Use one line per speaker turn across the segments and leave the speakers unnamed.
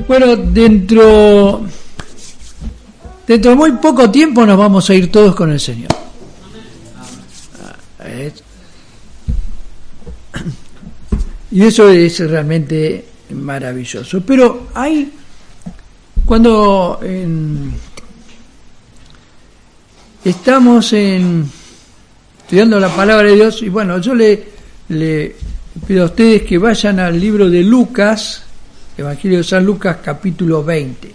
Bueno, dentro de muy poco tiempo nos vamos a ir todos con el Señor. Y eso es realmente maravilloso. Pero cuando estamos estudiando la palabra de Dios, y bueno, yo le pido a ustedes que vayan al libro de Lucas, Evangelio de San Lucas, capítulo 20.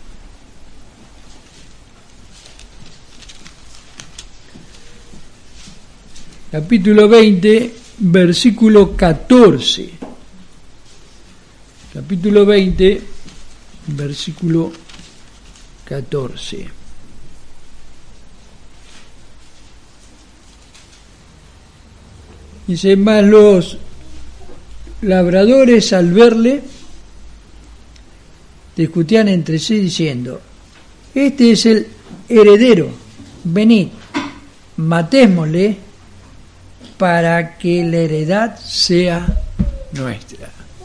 Capítulo 20, versículo 14. Capítulo 20, versículo 14. Dice: más los labradores al verle discutían entre sí diciendo: este es el heredero, venid, matémosle para que la heredad sea nuestra.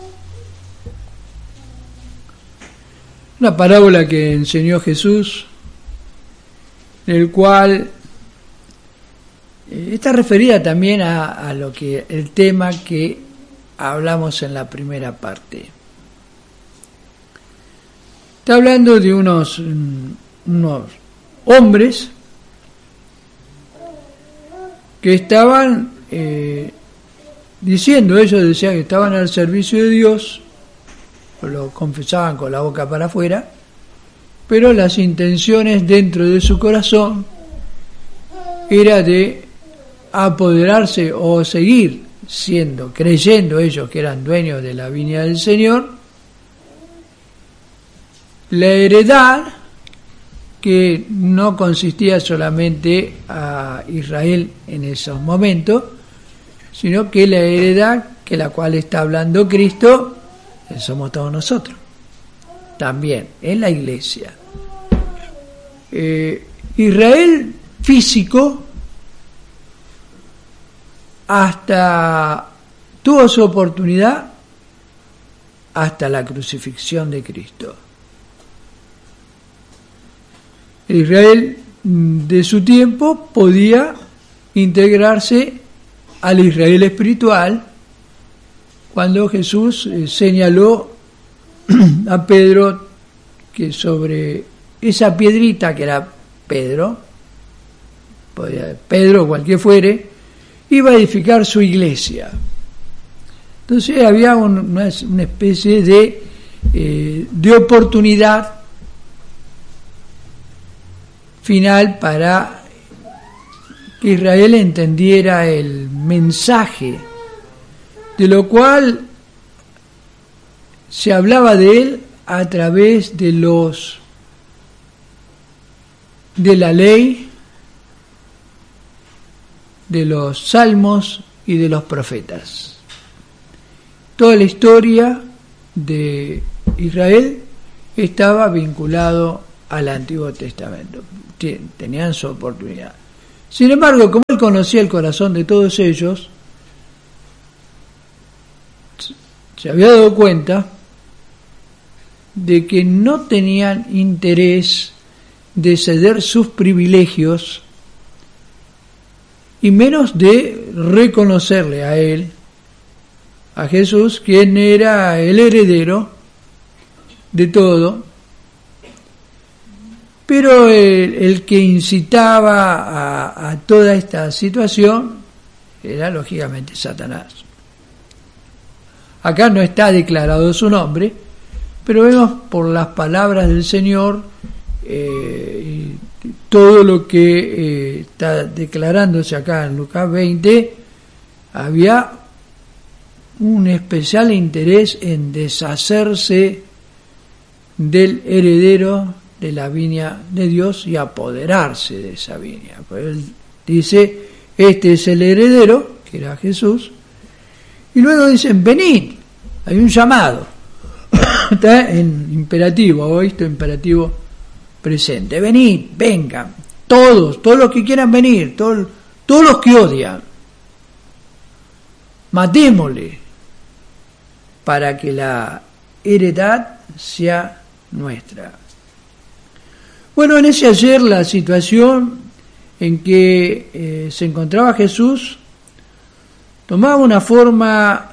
Una parábola que enseñó Jesús, en el cual está referida también a lo que el tema que hablamos en la primera parte. Está hablando de unos hombres que estaban diciendo, ellos decían que estaban al servicio de Dios, lo confesaban con la boca para afuera, pero las intenciones dentro de su corazón era de apoderarse o seguir creyendo ellos que eran dueños de la viña del Señor, la heredad que no consistía solamente a Israel en esos momentos, sino que la heredad que la cual está hablando Cristo somos todos nosotros, también en la iglesia. Israel físico hasta tuvo su oportunidad hasta la crucifixión de Cristo. Israel de su tiempo podía integrarse al Israel espiritual cuando Jesús señaló a Pedro que sobre esa piedrita que era Pedro cualquier fuere, iba a edificar su iglesia. Entonces había una especie de oportunidad final para que Israel entendiera el mensaje, de lo cual se hablaba de él a través de la ley, de los salmos y de los profetas. Toda la historia de Israel estaba vinculado al Antiguo Testamento. Tenían su oportunidad. Sin embargo, como él conocía el corazón de todos ellos, se había dado cuenta de que no tenían interés de ceder sus privilegios y menos de reconocerle a él, a Jesús, quien era el heredero de todo. Pero el que incitaba a toda esta situación era lógicamente Satanás. Acá no está declarado su nombre, pero vemos por las palabras del Señor todo lo que está declarándose acá en Lucas 20. Había un especial interés en deshacerse del heredero de la viña de Dios y apoderarse de esa viña. Pues él dice: este es el heredero, que era Jesús, y luego dicen: venid. Hay un llamado, está en imperativo, ¿o visto? Imperativo presente: venid, vengan, todos los que quieran venir, todos los que odian, matémosle para que la heredad sea nuestra. Bueno, en ese ayer la situación en que se encontraba Jesús tomaba una forma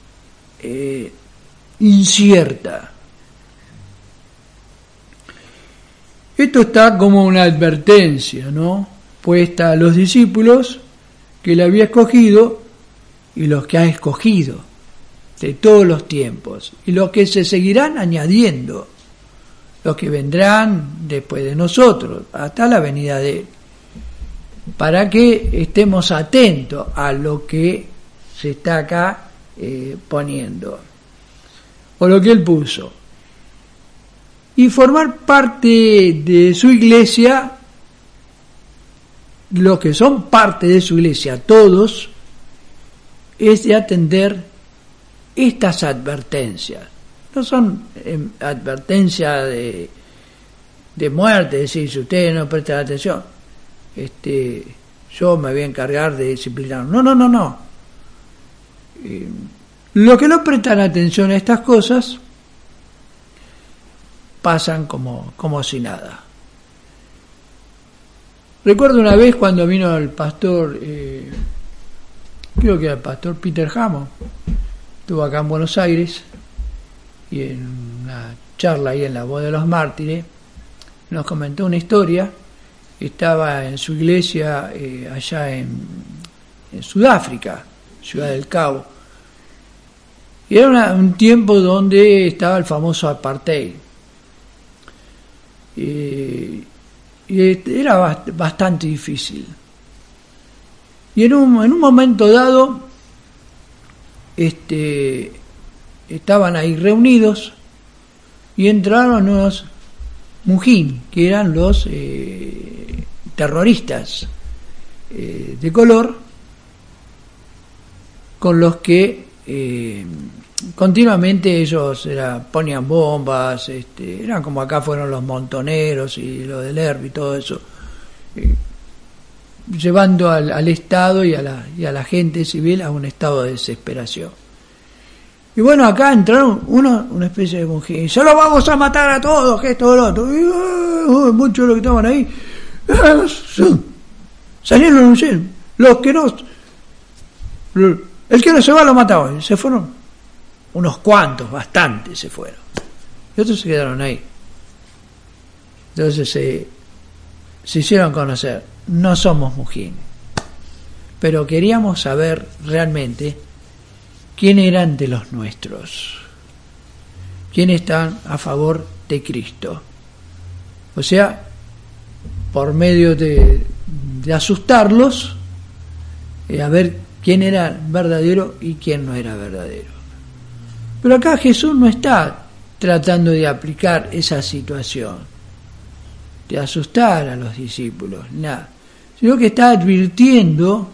incierta. Esto está como una advertencia, ¿no?, puesta a los discípulos que él había escogido y los que ha escogido de todos los tiempos y los que se seguirán añadiendo, los que vendrán después de nosotros hasta la venida de él, para que estemos atentos a lo que se está acá poniendo o lo que él puso, y formar parte de su iglesia. Los que son parte de su iglesia, todos, es de atender estas advertencias. No son advertencias de muerte, es decir, si ustedes no prestan atención, yo me voy a encargar de disciplinar. No. Los que no prestan atención a estas cosas pasan como si nada. Recuerdo una vez cuando vino el pastor, creo que era el pastor Peter Hammond, estuvo acá en Buenos Aires, y en una charla ahí en la Voz de los Mártires, nos comentó una historia. Estaba en su iglesia allá en Sudáfrica, Ciudad del Cabo, y era un tiempo donde estaba el famoso apartheid. Y era bastante difícil. Y en un momento dado estaban ahí reunidos y entraron unos mujin, que eran los terroristas de color, con los que continuamente ellos ponían bombas, eran como acá fueron los montoneros y lo del ERP y todo eso, llevando al Estado y a la gente civil a un estado de desesperación. Y bueno, acá entraron una especie de monje, ¡se lo vamos a matar a todos! Que esto, lo otro. Y muchos de los que estaban ahí salieron, los que no, el que no se va lo mataba. Se fueron unos cuantos, bastantes se fueron, y otros se quedaron ahí. Entonces se hicieron conocer. No somos mujín, pero queríamos saber realmente quién eran de los nuestros, quién están a favor de Cristo. O sea, por medio de asustarlos, a ver quién era verdadero y quién no era verdadero. Pero acá Jesús no está tratando de aplicar esa situación, de asustar a los discípulos, nada, sino que está advirtiendo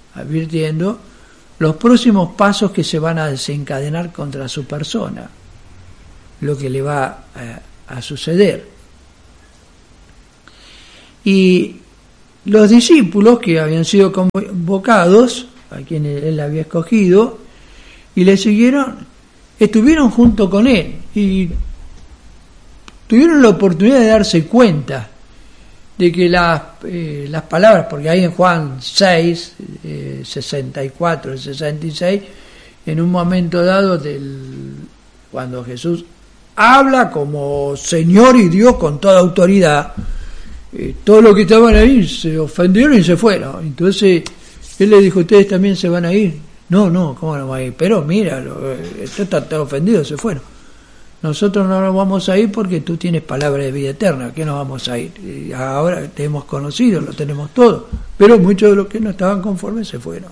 los próximos pasos que se van a desencadenar contra su persona, lo que le va a suceder. Y los discípulos que habían sido convocados, a quienes él había escogido, y le siguieron, estuvieron junto con él y tuvieron la oportunidad de darse cuenta de que las palabras, porque ahí en Juan 6, 64 y 66, en un momento dado cuando Jesús habla como Señor y Dios con toda autoridad, todos los que estaban ahí se ofendieron y se fueron. Entonces él le dijo, ¿ustedes también se van a ir? No, ¿cómo no van a ir? Pero mira, están ofendidos, se fueron. Nosotros no nos vamos a ir porque tú tienes palabra de vida eterna. ¿Qué nos vamos a ir? Y ahora te hemos conocido, lo tenemos todo. Pero muchos de los que no estaban conformes se fueron.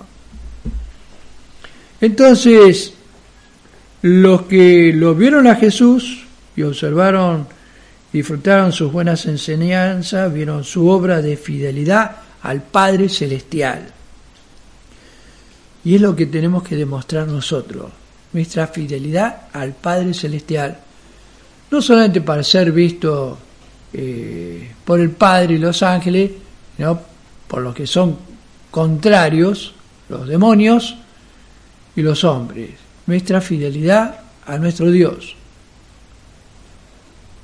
Entonces, los que lo vieron a Jesús y observaron, disfrutaron sus buenas enseñanzas, vieron su obra de fidelidad al Padre Celestial. Y es lo que tenemos que demostrar nosotros, nuestra fidelidad al Padre Celestial, no solamente para ser visto por el Padre y los ángeles, sino por los que son contrarios, los demonios y los hombres, nuestra fidelidad a nuestro Dios.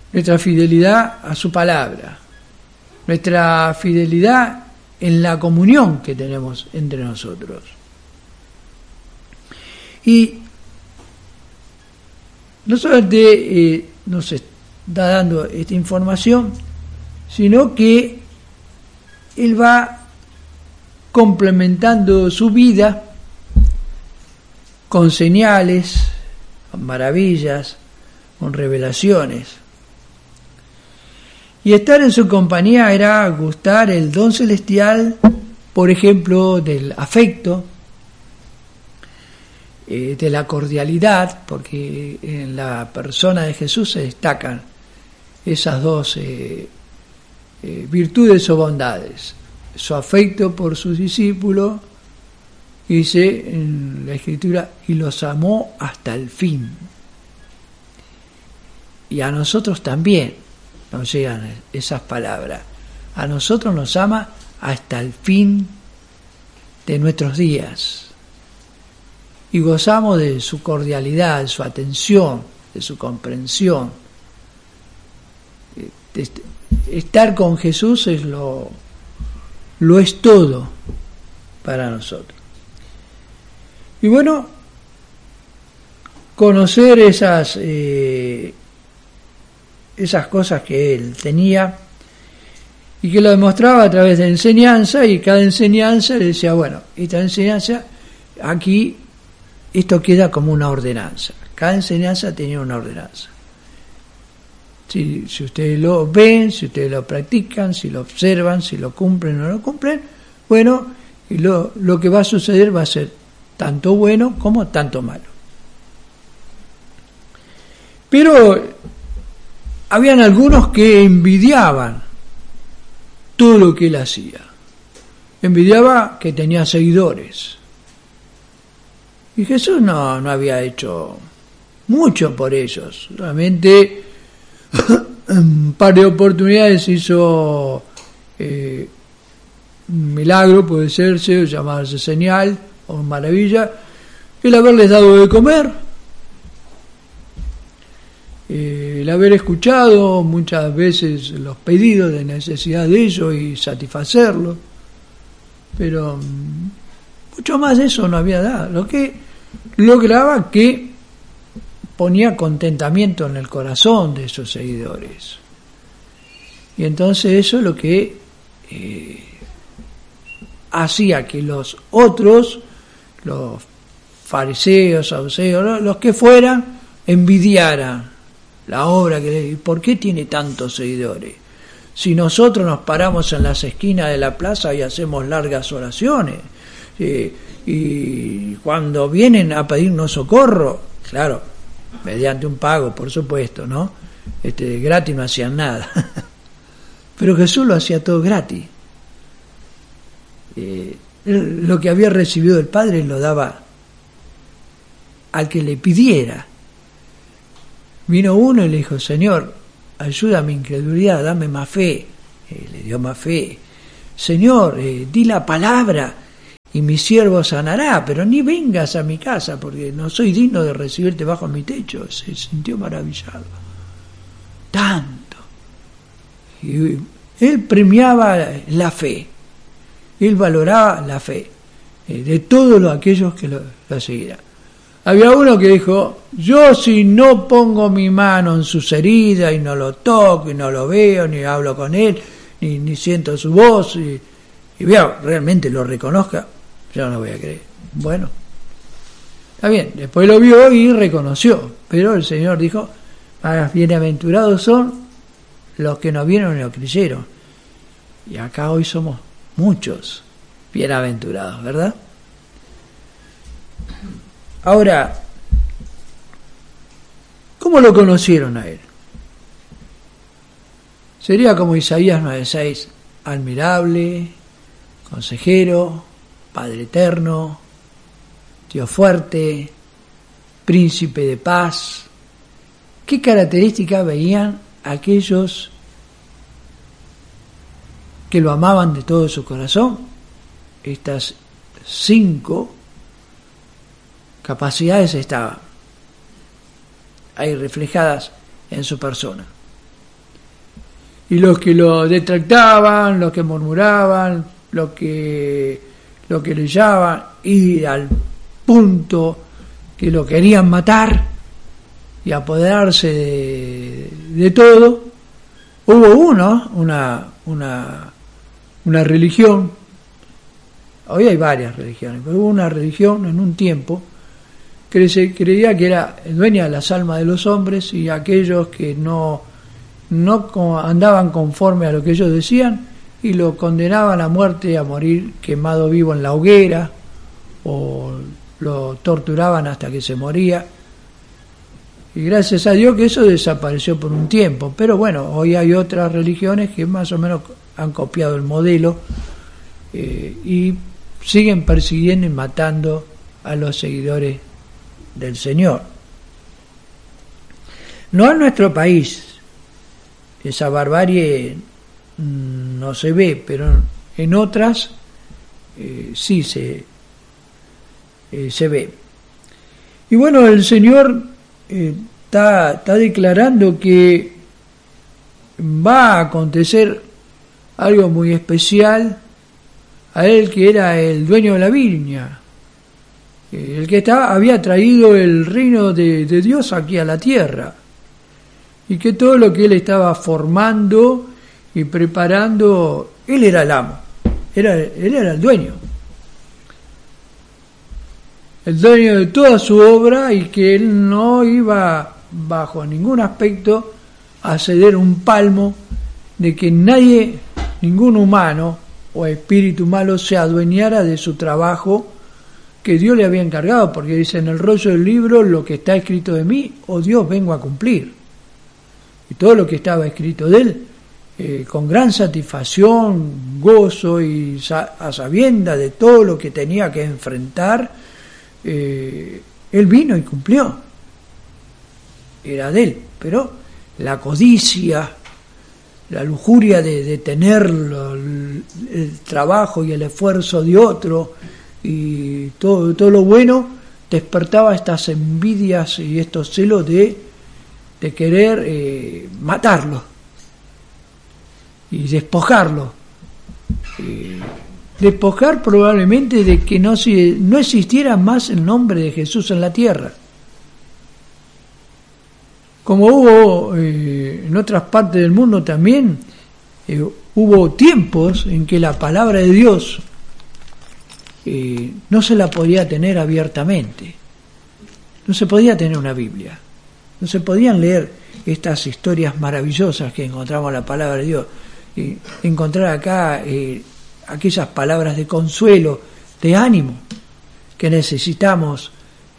nuestra fidelidad a su palabra, nuestra fidelidad en la comunión que tenemos entre nosotros. Y no solamente nos está dando esta información, sino que él va complementando su vida con señales, con maravillas, con revelaciones. Y estar en su compañía era gustar el don celestial, por ejemplo, del afecto, de la cordialidad, porque en la persona de Jesús se destacan esas dos virtudes o bondades: su afecto por sus discípulos, dice en la Escritura, y los amó hasta el fin. Y a nosotros también nos llegan esas palabras. A nosotros nos ama hasta el fin de nuestros días. Y gozamos de su cordialidad, de su atención, de su comprensión. Estar con Jesús es lo es todo para nosotros. Y bueno, conocer esas cosas que él tenía y que lo demostraba a través de enseñanza, y cada enseñanza le decía, bueno, esta enseñanza aquí, esto queda como una ordenanza. Cada enseñanza tenía una ordenanza. Si ustedes lo ven, si ustedes lo practican, si lo observan, si lo cumplen o no lo cumplen, bueno, y lo que va a suceder va a ser tanto bueno como tanto malo. Pero habían algunos que envidiaban todo lo que él hacía. Envidiaba que tenía seguidores. Y Jesús no había hecho mucho por ellos. Solamente un par de oportunidades hizo un milagro, puede serse, o llamarse señal o maravilla, el haberles dado de comer, el haber escuchado muchas veces los pedidos de necesidad de ellos y satisfacerlos, pero mucho más de eso no había dado, lo que lograba que ponía contentamiento en el corazón de esos seguidores. Y entonces eso es lo que hacía que los otros, los fariseos, saduceos, los que fueran, envidiaran la obra que le... ¿Por qué tiene tantos seguidores? Si nosotros nos paramos en las esquinas de la plaza y hacemos largas oraciones, y cuando vienen a pedirnos socorro, claro, mediante un pago, por supuesto, ¿no? Gratis no hacían nada. Pero Jesús lo hacía todo gratis. Lo que había recibido del Padre lo daba al que le pidiera. Vino uno y le dijo, Señor, ayuda a mi incredulidad, dame más fe. Le dio más fe. Señor, di la palabra y mi siervo sanará, pero ni vengas a mi casa porque no soy digno de recibirte bajo mi techo. Se sintió maravillado. Tanto. Y él premiaba la fe. Él valoraba la fe de todos aquellos que lo seguían. Había uno que dijo, yo si no pongo mi mano en sus heridas y no lo toco y no lo veo, ni hablo con él, ni siento su voz, y veo, realmente lo reconozca, yo no voy a creer. Bueno, está bien, después lo vio y reconoció, pero el Señor dijo, bienaventurados son los que no vieron y no creyeron. Y acá hoy somos muchos bienaventurados, ¿verdad? Ahora, ¿cómo lo conocieron a él? Sería como Isaías 9:6, admirable, consejero, Padre eterno, Dios fuerte, príncipe de paz. ¿Qué características veían aquellos que lo amaban de todo su corazón? Estas 5 capacidades estaban ahí reflejadas en su persona. y los que lo detractaban, los que murmuraban, los que le llamaban, y al punto que lo querían matar y apoderarse de todo. Hubo una religión, hoy hay varias religiones, pero hubo una religión en un tiempo que se creía que era dueña de las almas de los hombres, y aquellos que no andaban conforme a lo que ellos decían, y lo condenaban a muerte, a morir quemado vivo en la hoguera, o lo torturaban hasta que se moría. Y gracias a Dios que eso desapareció por un tiempo. Pero bueno, hoy hay otras religiones que más o menos han copiado el modelo, y siguen persiguiendo y matando a los seguidores del Señor. No en nuestro país, esa barbarie no se ve, pero en otras sí se ve. Y bueno, el Señor está declarando que va a acontecer algo muy especial a él, que era el dueño de la viña, el que había traído el reino de Dios aquí a la tierra, y que todo lo que él estaba formando y preparando, él era el amo, él era el dueño de toda su obra, y que él no iba bajo ningún aspecto a ceder un palmo de que nadie, ningún humano o espíritu malo, se adueñara de su trabajo que Dios le había encargado, porque dice: en el rollo del libro lo que está escrito de mí, oh Dios, vengo a cumplir. Y todo lo que estaba escrito de él, con gran satisfacción, gozo y a sabienda de todo lo que tenía que enfrentar, él vino y cumplió. Era de él, pero la codicia, la lujuria de tener el trabajo y el esfuerzo de otro, y todo lo bueno, despertaba estas envidias y estos celos de querer matarlo y despojarlo, despojar probablemente de que no existiera más el nombre de Jesús en la tierra, como hubo en otras partes del mundo también. Hubo tiempos en que la palabra de Dios no se la podía tener abiertamente, no se podía tener una Biblia, no se podían leer estas historias maravillosas que encontramos en la palabra de Dios, y encontrar acá aquellas palabras de consuelo, de ánimo que necesitamos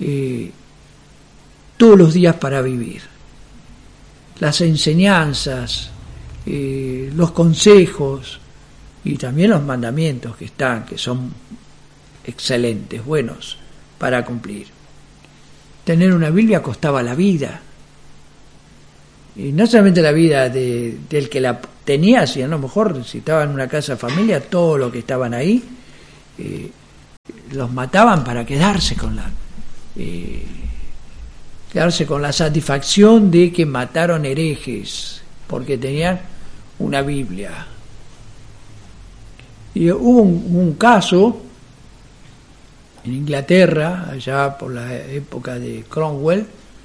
todos los días para vivir. Las enseñanzas, los consejos y también los mandamientos que son excelentes, buenos para cumplir. Tener una Biblia costaba la vida. Y no solamente la vida del que la tenía, sino a lo mejor si estaba en una casa de familia, todos los que estaban ahí los mataban para quedarse con la satisfacción de que mataron herejes porque tenían una Biblia. Y hubo un caso en Inglaterra, allá por la época de Cromwell,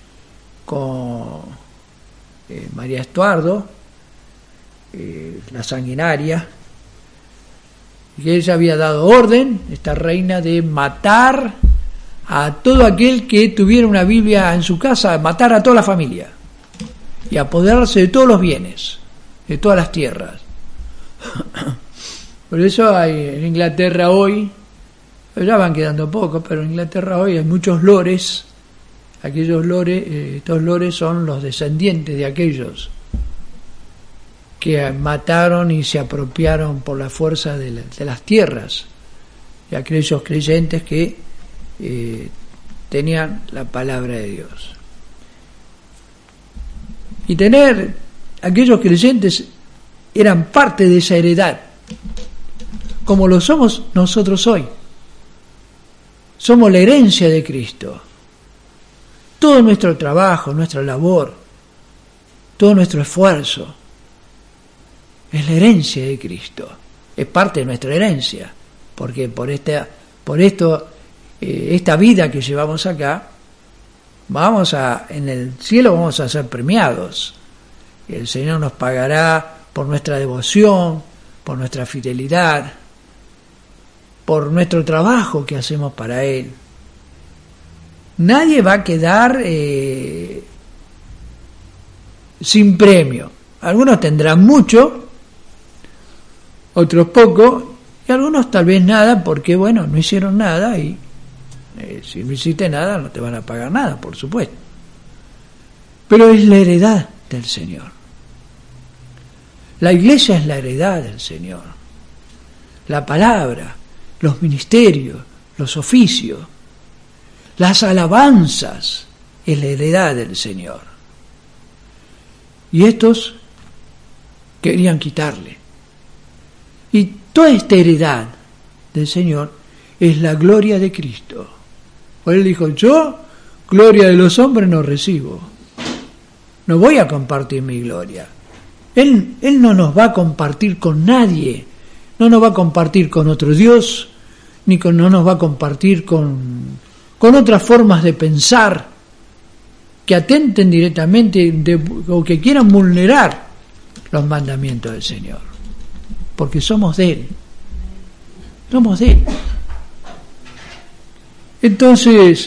con María Estuardo, la sanguinaria, que ella había dado orden, esta reina, de matar a todo aquel que tuviera una Biblia en su casa, matar a toda la familia y apoderarse de todos los bienes, de todas las tierras. Por eso hay en Inglaterra hoy, ya van quedando pocos, pero en Inglaterra hoy hay muchos lores. Aquellos lores, estos lores son los descendientes de aquellos que mataron y se apropiaron por la fuerza de las tierras, y aquellos creyentes que tenían la palabra de Dios. Y aquellos creyentes eran parte de esa heredad, como lo somos nosotros hoy. Somos la herencia de Cristo. Todo nuestro trabajo, nuestra labor, todo nuestro esfuerzo, Es la herencia de Cristo, es parte de nuestra herencia, porque por esta vida que llevamos acá, en el cielo vamos a ser premiados. El Señor nos pagará por nuestra devoción, por nuestra fidelidad, por nuestro trabajo que hacemos para Él. Nadie va a quedar sin premio. Algunos tendrán mucho, otros poco, y algunos tal vez nada, porque bueno, no hicieron nada y si no hiciste nada no te van a pagar nada, por supuesto. Pero es la heredad del Señor. La iglesia es la heredad del Señor. La palabra, los ministerios, los oficios, las alabanzas, es la heredad del Señor. Y estos querían quitarle. Y toda esta heredad del Señor es la gloria de Cristo. Por él dijo, yo gloria de los hombres no recibo. No voy a compartir mi gloria. Él no nos va a compartir con nadie. No nos va a compartir con otro Dios, no nos va a compartir con otras formas de pensar que atenten directamente o que quieran vulnerar los mandamientos del Señor. Porque somos de Él. Somos de Él. Entonces,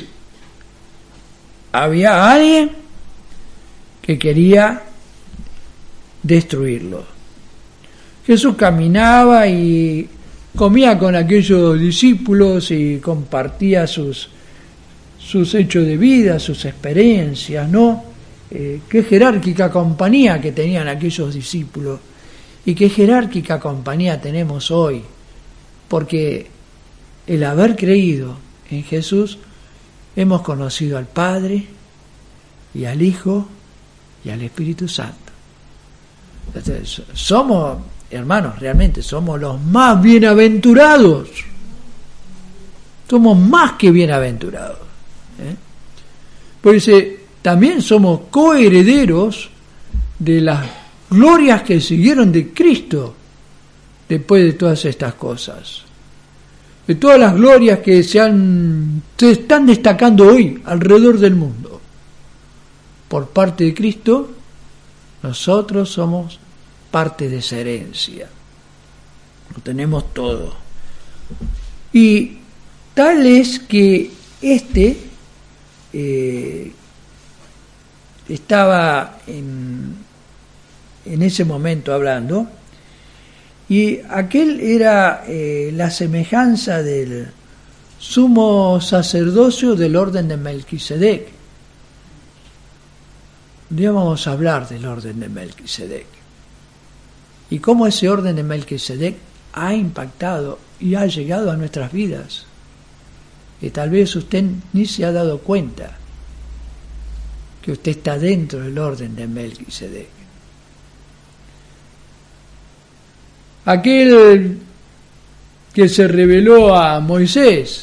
había alguien que quería destruirlo. Jesús caminaba y comía con aquellos discípulos y compartía sus hechos de vida, sus experiencias, ¿no? Qué jerárquica compañía que tenían aquellos discípulos y qué jerárquica compañía tenemos hoy, porque el haber creído en Jesús hemos conocido al Padre y al Hijo y al Espíritu Santo. Entonces, somos, hermanos, realmente somos los más bienaventurados. Somos más que bienaventurados. Pues también somos coherederos de las glorias que siguieron de Cristo después de todas estas cosas. De todas las glorias que se están destacando hoy alrededor del mundo. Por parte de Cristo, nosotros somos parte de esa herencia. Lo tenemos todo. Y tal es que estaba en ese momento hablando, y aquel era la semejanza del sumo sacerdocio del orden de Melquisedec. Ya vamos a hablar del orden de Melquisedec y cómo ese orden de Melquisedec ha impactado y ha llegado a nuestras vidas, que tal vez usted ni se ha dado cuenta que usted está dentro del orden de Melquisedec. Aquel que se reveló a Moisés